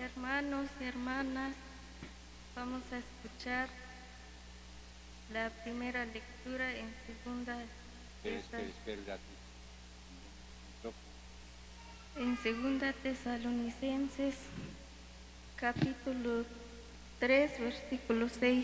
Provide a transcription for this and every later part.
Hermanos y hermanas, vamos a escuchar la primera lectura en segunda Tesalonicenses, capítulo 3, versículo 6,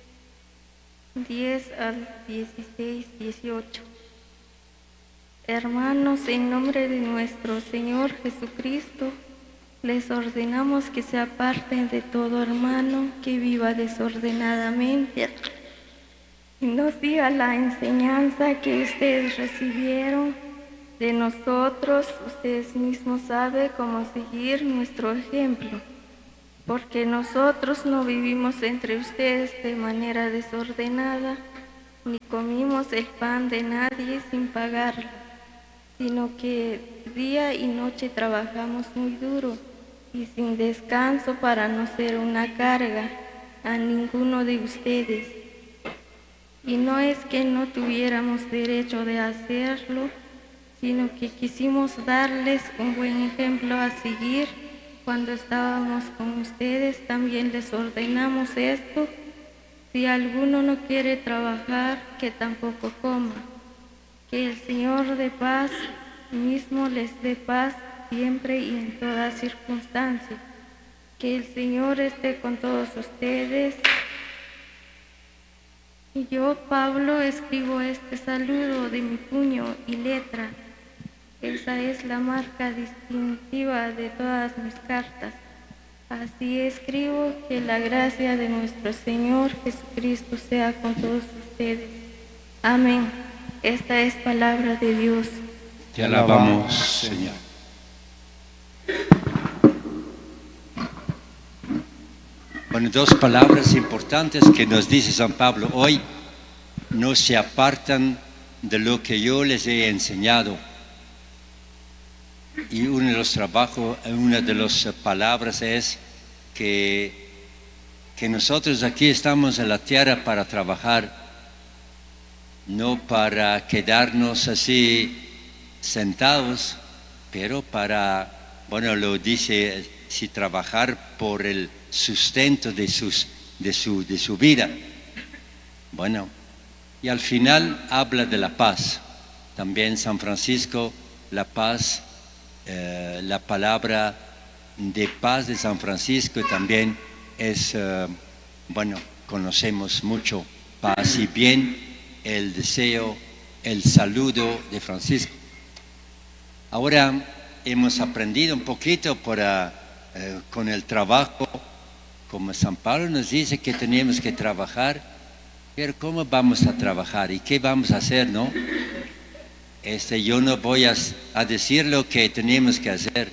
10 al 16, 18. Hermanos, en nombre de nuestro Señor Jesucristo, les ordenamos que se aparten de todo hermano que viva desordenadamente y no siga la enseñanza que ustedes recibieron de nosotros. Ustedes mismos saben cómo seguir nuestro ejemplo, porque nosotros no vivimos entre ustedes de manera desordenada, ni comimos el pan de nadie sin pagarlo, sino que día y noche trabajamos muy duro y sin descanso para no ser una carga a ninguno de ustedes. Y no es que no tuviéramos derecho de hacerlo, sino que quisimos darles un buen ejemplo a seguir. Cuando estábamos con ustedes también les ordenamos esto: si alguno no quiere trabajar, que tampoco coma. Que el Señor de paz mismo les dé paz siempre y en toda circunstancia. Que el Señor esté con todos ustedes. Y yo, Pablo, escribo este saludo de mi puño y letra. Esa es la marca distintiva de todas mis cartas. Así escribo. Que la gracia de nuestro Señor Jesucristo sea con todos ustedes. Amén. Esta es palabra de Dios. Te alabamos, Señor. Bueno, dos palabras importantes que nos dice San Pablo hoy: no se apartan de lo que yo les he enseñado. Y uno de los trabajos, una de las palabras es que nosotros aquí estamos en la tierra para trabajar, no para quedarnos así sentados, pero para, bueno, lo dice, si trabajar por el sustento de su vida. Bueno, y al final habla de la paz. También San Francisco, la paz, la palabra de paz de San Francisco también es, bueno, conocemos mucho paz y bien, el deseo, el saludo de Francisco. Ahora hemos aprendido un poquito con el trabajo, como San Pablo nos dice que tenemos que trabajar, pero ¿cómo vamos a trabajar y qué vamos a hacer, no? Yo no voy a decir lo que tenemos que hacer.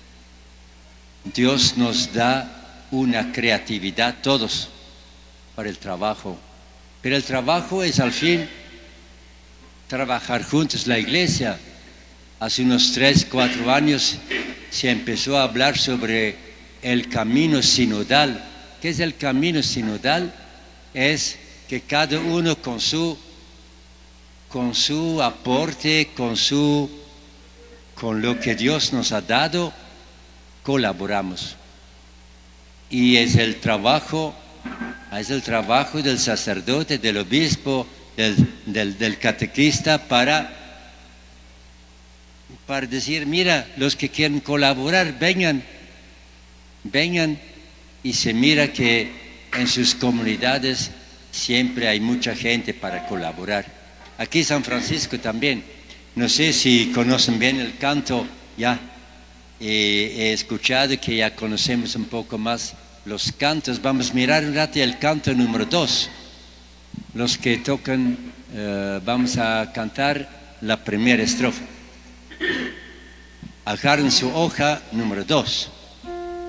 Dios nos da una creatividad todos para el trabajo, pero el trabajo es al fin trabajar juntos. La iglesia hace unos 3, 4 años se empezó a hablar sobre el camino sinodal. ¿Qué es el camino sinodal? Es que cada uno con su aporte, con lo que Dios nos ha dado, colaboramos. Y es el trabajo del sacerdote, del obispo, del catequista para decir: mira, los que quieren colaborar, vengan, y se mira que en sus comunidades siempre hay mucha gente para colaborar. Aquí San Francisco también, no sé si conocen bien el canto, ya he escuchado que ya conocemos un poco más los cantos. Vamos a mirar un rato el canto número 2. Los que tocan, vamos a cantar la primera estrofa. Agarren su hoja número 2.